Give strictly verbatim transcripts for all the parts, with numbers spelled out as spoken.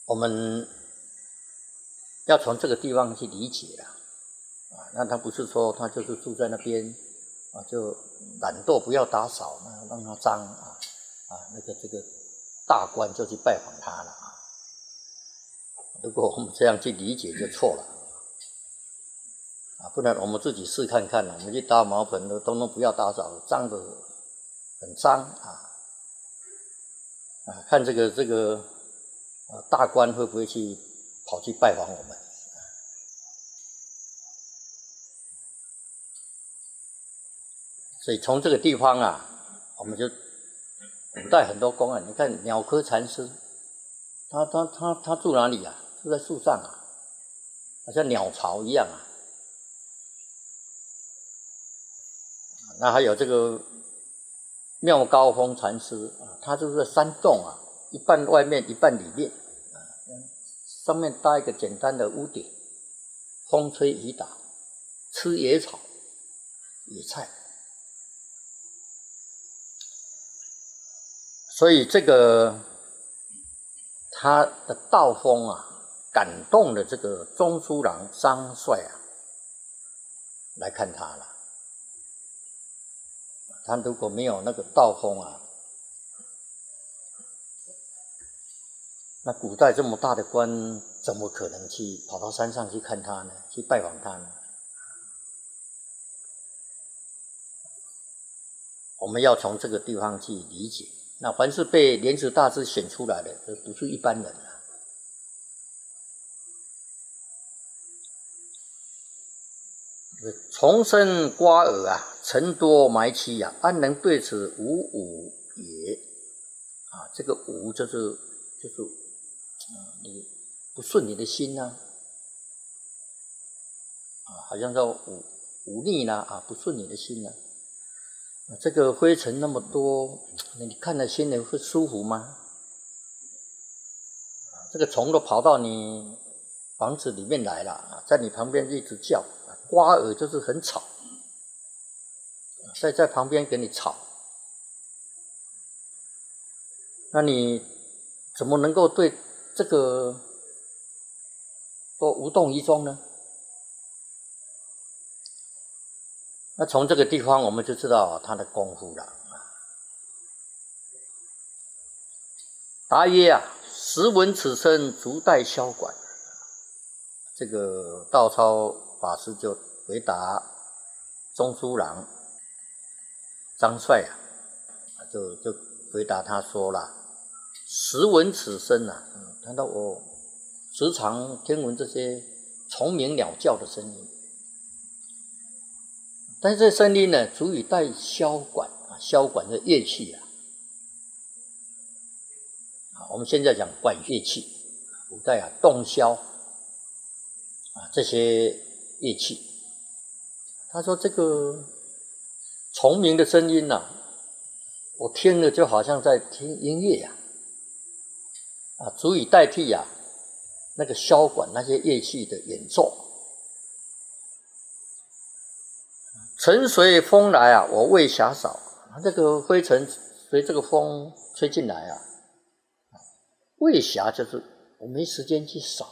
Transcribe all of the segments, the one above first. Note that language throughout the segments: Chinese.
我们要从这个地方去理解啦，啊，那他不是说他就是住在那边啊，就懒惰不要打扫，那让他脏啊啊，那个这个大官就去拜访他了啊。如果我们这样去理解就错了啊，不然我们自己试看看，我们去打茅棚的通通不要打扫，脏的很脏啊啊，看这个这个啊大官会不会去跑去拜访我们？所以从这个地方啊，我们就古代很多公案，你看鸟科禅师，他他他他住哪里啊？住在树上啊，好像鸟巢一样啊。那还有这个妙高峰禅师啊，他就是在山洞啊，一半外面一半里面啊，上面搭一个简单的屋顶，风吹雨打，吃野草、野菜。所以这个他的道风啊，感动了这个中书郎张帅啊，来看他了。他如果没有那个道风啊，那古代这么大的官，怎么可能去跑到山上去看他呢？去拜访他呢？我们要从这个地方去理解。那凡是被莲池大师选出来的，这不是一般人啊。重生瓜尔啊，尘多埋期啊，安能对此无武也？啊，这个武就是就是，啊，你不顺你的心呐、啊，啊，好像叫忤忤逆啦啊，不顺你的心呐、啊。这个灰尘那么多，你看了心里会舒服吗？这个虫都跑到你房子里面来了，在你旁边一直叫，瓜尔就是很吵，在在旁边给你吵，那你怎么能够对这个都无动于衷呢？那从这个地方我们就知道他的功夫了。答曰啊，时闻此声，足待萧管。这个道超法师就回答中书郎张帅啊，就就回答他说了：时闻此声啊，谈到我时常听闻这些虫鸣鸟叫的声音，但是这声音呢，足以带箫管啊，箫管的乐器啊。我们现在讲管乐器，古代啊，洞箫啊这些乐器。他说这个虫鸣的声音啊，我听了就好像在听音乐呀、啊，啊，足以代替啊那个箫管那些乐器的演奏。尘随风来啊，我未暇扫。这个灰尘随这个风吹进来啊，未暇就是我没时间去扫。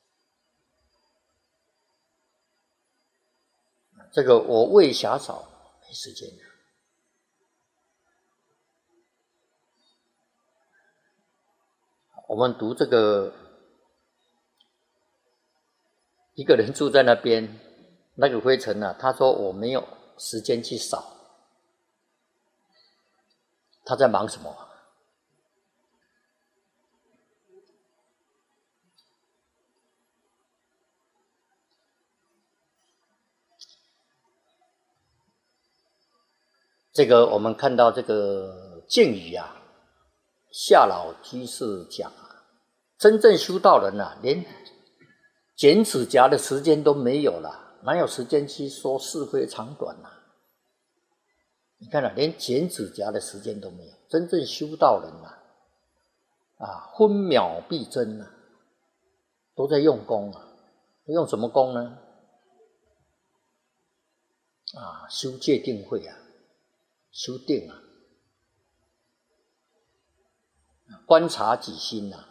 这个我未暇扫，没时间。我们读这个，一个人住在那边，那个灰尘啊，他说我没有时间去扫，他在忙什么？这个我们看到这个敬语啊，夏老居士讲啊，真正修道人啊，连剪指甲的时间都没有了，哪有时间去说是非长短啊？你看啊，连剪指甲的时间都没有。真正修道人啊，啊，分秒必争啊，都在用功啊。用什么功呢？啊，修戒定慧啊，修定啊，观察己心啊，